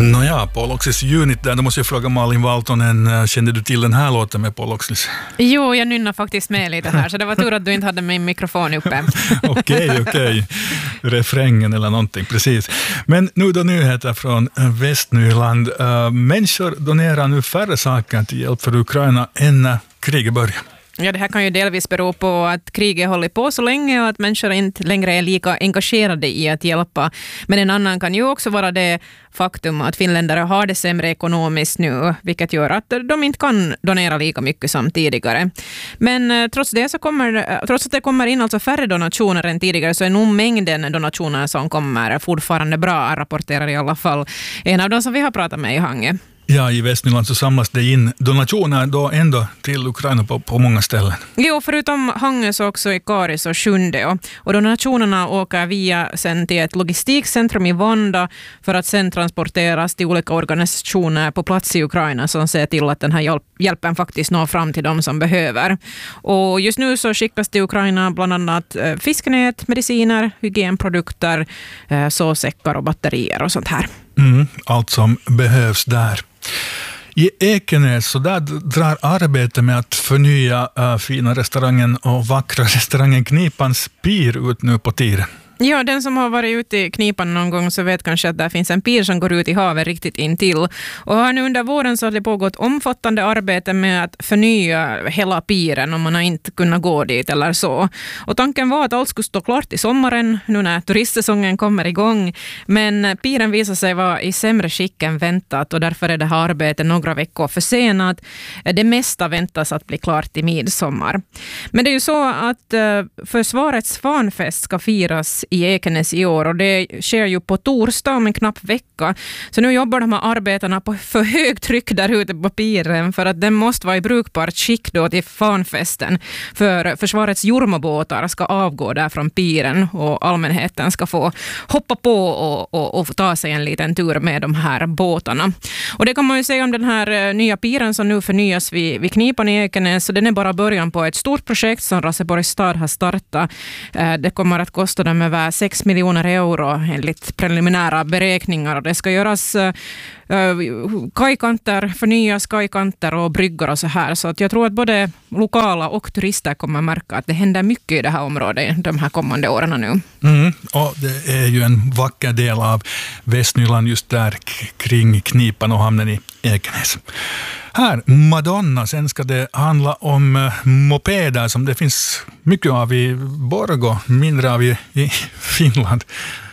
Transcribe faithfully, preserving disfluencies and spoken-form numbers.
Nåja, Polloxis Unit där, då måste jag fråga Malin Valtonen, kände du till den här låten med Polloxis? Jo, jag nynnar faktiskt med lite här, så det var tur att du inte hade min mikrofon uppe. Okej, okej. Refrängen eller någonting, precis. Men nu då nyheter från Västnyland. Uh, människor donerar nu färre saker till hjälp för Ukraina än när kriget började. Ja, det här kan ju delvis bero på att kriget håller på så länge och att människor inte längre är lika engagerade i att hjälpa. Men en annan kan ju också vara det faktum att finländare har det sämre ekonomiskt nu, vilket gör att de inte kan donera lika mycket som tidigare. Men trots det så kommer, trots att det kommer in alltså färre donationer än tidigare, så är nog mängden donationer som kommer fortfarande bra, rapporterar i alla fall en av de som vi har pratat med i Hangö. Ja, i Västnyland så samlas det in donationer då ändå till Ukraina på, på många ställen. Jo, förutom Hangö så också i Karis och Sjunde. Och donationerna åker via sen till ett logistikcentrum i Vanda för att sen transporteras till olika organisationer på plats i Ukraina som ser till att den här hjälp, hjälpen faktiskt når fram till dem som behöver. Och just nu så skickas till Ukraina bland annat fiskenät, mediciner, hygienprodukter, såsäckar och batterier och sånt här. Mm, allt som behövs där. I Ekenäs så där drar arbete med att förnya äh, fina restaurangen och vackra restaurangen Knipans pir ut nu på tiden. Ja, den som har varit ute i Knipan någon gång så vet kanske att där finns en pir som går ut i havet riktigt intill. Och här nu under våren så har det pågått omfattande arbete med att förnya hela piren om man har inte kunnat gå dit eller så. Och tanken var att allt skulle stå klart i sommaren nu när turistsäsongen kommer igång. Men piren visar sig vara i sämre skick än väntat och därför är det här arbetet några veckor försenat. Det mesta väntas att bli klart i midsommar. Men det är ju så att försvarets fanfest ska firas i Ekenäs i år och det sker ju på torsdag om en knapp vecka. Så nu jobbar de här arbetarna på för högtryck där ute på piren för att den måste vara i brukbart skick då till fanfesten. För försvarets jormobåtar ska avgå där från piren och allmänheten ska få hoppa på och, och, och ta sig en liten tur med de här båtarna. Och det kan man ju säga om den här nya piren som nu förnyas vid, vid Knipan i Ekenäs. Så den är bara början på ett stort projekt som Raseborgs stad har startat. Det kommer att kosta dem över sex miljoner euro enligt preliminära beräkningar och det ska göras uh, kajkanter, förnyas kajkanter och bryggor och så här. Så att jag tror att både lokala och turister kommer märka att det händer mycket i det här området de här kommande åren nu. Mm, och det är ju en vacker del av Västnyland just där kring Knipan och hamnen i Ekenäs. Här, Madonna, sen ska det handla om mopeder som det finns mycket av i Borgå, mindre av i, i Finland.